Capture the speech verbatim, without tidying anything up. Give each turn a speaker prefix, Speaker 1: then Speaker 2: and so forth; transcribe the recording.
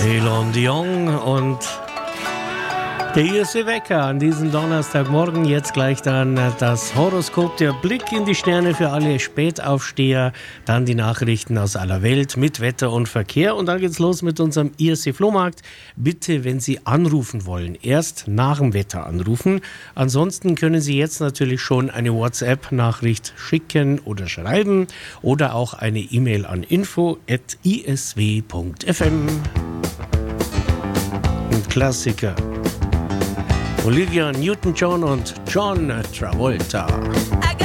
Speaker 1: Elon Dion und der I S W-Wecker an diesem Donnerstagmorgen. Jetzt gleich dann das Horoskop, der Blick in die Sterne für alle Spätaufsteher. Dann die Nachrichten aus aller Welt mit Wetter und Verkehr. Und dann geht's los mit unserem I S C-Flohmarkt. Bitte, wenn Sie anrufen wollen, erst nach dem Wetter anrufen. Ansonsten können Sie jetzt natürlich schon eine WhatsApp-Nachricht schicken oder schreiben. Oder auch eine E-Mail an info at i s w punkt f m. Ein Klassiker. Olivia Newton-John und John Travolta.
Speaker 2: I got